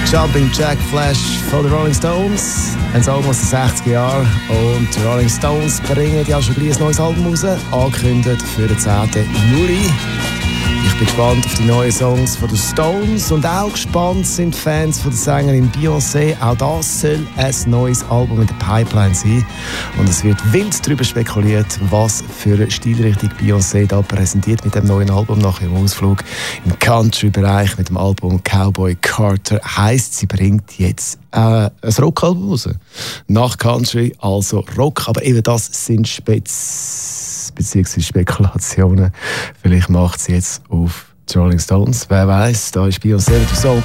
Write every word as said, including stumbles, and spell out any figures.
Jumping Jack Flash von den Rolling Stones. Haben sie almost in den sechziger Jahren. Und die Rolling Stones bringen ja schon gleich ein neues Album raus. Angekündigt für den zehnten Juli. Ich bin gespannt auf die neuen Songs von den Stones. Und auch gespannt sind Fans von der Sängerin Beyoncé. Auch das soll ein neues Album in der Pipeline sein. Und es wird wild darüber spekuliert, was für eine Stilrichtung Beyoncé da präsentiert mit dem neuen Album nach ihrem Ausflug im Country-Bereich mit dem Album Cowboy Carter. Heisst, sie bringt jetzt äh, ein Rockalbum raus. Nach Country, also Rock. Aber eben das sind Spez beziehungsweise Spekulationen. Vielleicht macht sie jetzt auf die Rolling Stones. Wer weiß, da ist Beyoncé mit dem Song